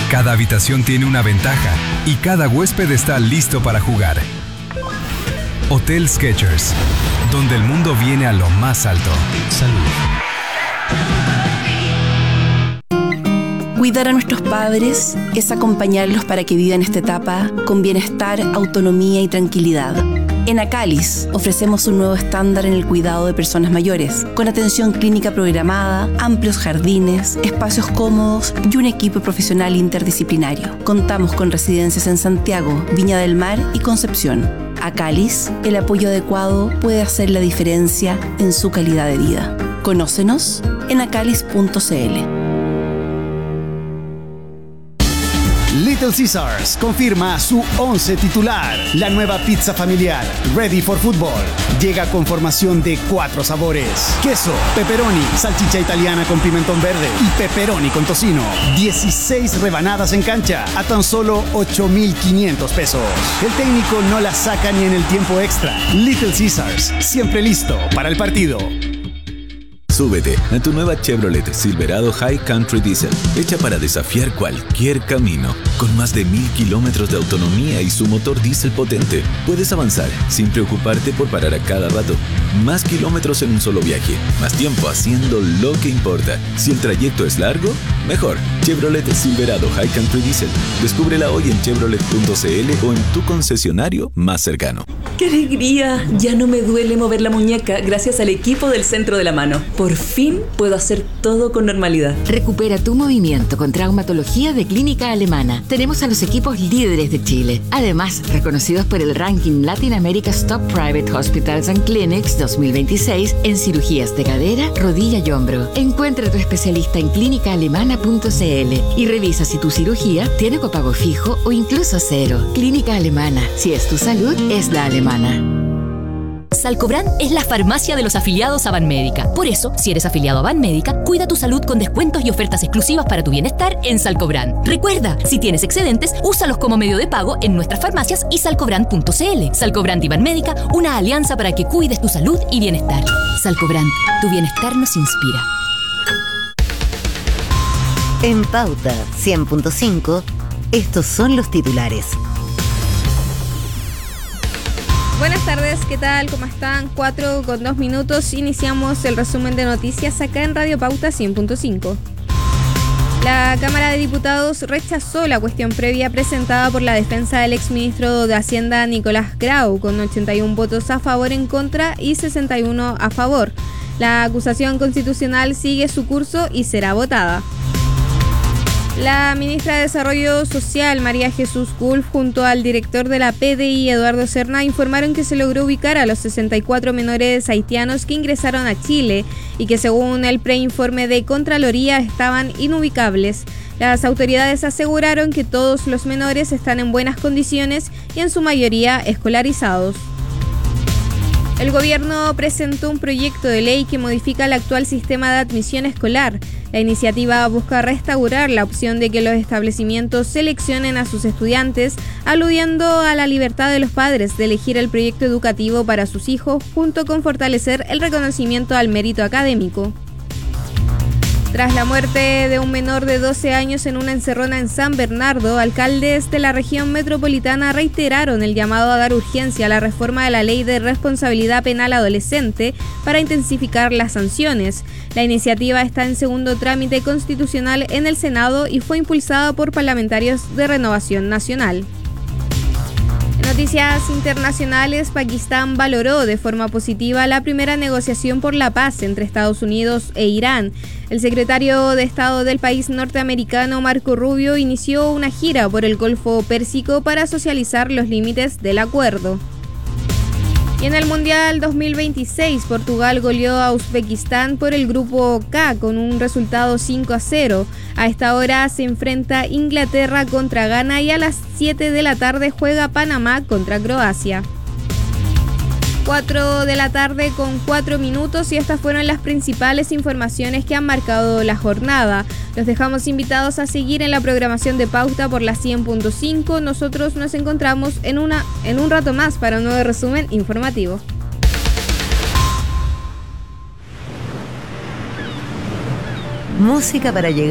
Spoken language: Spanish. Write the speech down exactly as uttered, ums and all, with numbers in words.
Cada habitación tiene una ventaja y cada huésped está listo para jugar. Hotel Skechers, donde el mundo viene a lo más alto. Salud. Cuidar a nuestros padres es acompañarlos para que vivan esta etapa con bienestar, autonomía y tranquilidad. En Acalis ofrecemos un nuevo estándar en el cuidado de personas mayores, con atención clínica programada, amplios jardines, espacios cómodos y un equipo profesional interdisciplinario. Contamos con residencias en Santiago, Viña del Mar y Concepción. Acalis, el apoyo adecuado puede hacer la diferencia en su calidad de vida. Conócenos en acalis punto c l. Little Caesars confirma su once titular. La nueva pizza familiar, Ready for Football, llega con formación de cuatro sabores: queso, pepperoni, salchicha italiana con pimentón verde y pepperoni con tocino. dieciséis rebanadas en cancha a tan solo ocho mil quinientos pesos. El técnico no la saca ni en el tiempo extra. Little Caesars, siempre listo para el partido. Súbete a tu nueva Chevrolet Silverado High Country Diesel, hecha para desafiar cualquier camino. Con más de mil kilómetros de autonomía y su motor diésel potente, puedes avanzar sin preocuparte por parar a cada rato. Más kilómetros en un solo viaje, más tiempo haciendo lo que importa. Si el trayecto es largo, mejor. Chevrolet Silverado High Country Diesel. Descúbrela hoy en chevrolet punto c l o en tu concesionario más cercano. ¡Qué alegría! Ya no me duele mover la muñeca gracias al equipo del Centro de la Mano. Por fin puedo hacer todo con normalidad. Recupera tu movimiento con traumatología de Clínica Alemana. Tenemos a los equipos líderes de Chile, además reconocidos por el ranking Latin America's Top Private Hospitals and Clinics dos mil veintiséis en cirugías de cadera, rodilla y hombro. Encuentra a tu especialista en clínica alemana punto c l y revisa si tu cirugía tiene copago fijo o incluso cero. Clínica Alemana. Si es tu salud, es la alemana. Salcobran es la farmacia de los afiliados a Banmédica. Por eso, si eres afiliado a Banmédica, cuida tu salud con descuentos y ofertas exclusivas para tu bienestar en Salcobran. Recuerda, si tienes excedentes, úsalos como medio de pago en nuestras farmacias y salcobran punto c l. Salcobran y Banmédica, una alianza para que cuides tu salud y bienestar. Salcobran, tu bienestar nos inspira. En Pauta cien punto cinco, estos son los titulares. Buenas tardes, ¿qué tal? ¿Cómo están? Cuatro con dos minutos. Iniciamos el resumen de noticias acá en Radio Pauta cien punto cinco. La Cámara de Diputados rechazó la cuestión previa presentada por la defensa del exministro de Hacienda Nicolás Grau, con ochenta y uno votos a favor, en contra y sesenta y uno a favor. La acusación constitucional sigue su curso y será votada. La ministra de Desarrollo Social, María Jesús Gulf, junto al director de la P D I, Eduardo Serna, informaron que se logró ubicar a los sesenta y cuatro menores haitianos que ingresaron a Chile y que, según el preinforme de Contraloría, estaban inubicables. Las autoridades aseguraron que todos los menores están en buenas condiciones y en su mayoría escolarizados. El gobierno presentó un proyecto de ley que modifica el actual sistema de admisión escolar. La iniciativa busca restaurar la opción de que los establecimientos seleccionen a sus estudiantes, aludiendo a la libertad de los padres de elegir el proyecto educativo para sus hijos, junto con fortalecer el reconocimiento al mérito académico. Tras la muerte de un menor de doce años en una encerrona en San Bernardo, alcaldes de la región metropolitana reiteraron el llamado a dar urgencia a la reforma de la Ley de Responsabilidad Penal Adolescente para intensificar las sanciones. La iniciativa está en segundo trámite constitucional en el Senado y fue impulsada por parlamentarios de Renovación Nacional. En noticias internacionales, Pakistán valoró de forma positiva la primera negociación por la paz entre Estados Unidos e Irán. El secretario de Estado del país norteamericano, Marco Rubio, inició una gira por el Golfo Pérsico para socializar los límites del acuerdo. Y en el Mundial dos mil veintiséis, Portugal goleó a Uzbekistán por el grupo K con un resultado cinco a cero. A esta hora se enfrenta Inglaterra contra Ghana y a las siete de la tarde juega Panamá contra Croacia. cuatro de la tarde con cuatro minutos y estas fueron las principales informaciones que han marcado la jornada. Los dejamos invitados a seguir en la programación de Pauta por la cien punto cinco. Nosotros nos encontramos en, una, en un rato más para un nuevo resumen informativo. Música para llegar.